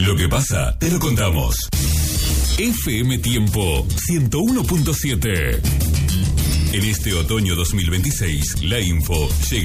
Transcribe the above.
Lo que pasa, te lo contamos. FM Tiempo 101.7. En este otoño 2026, la info llega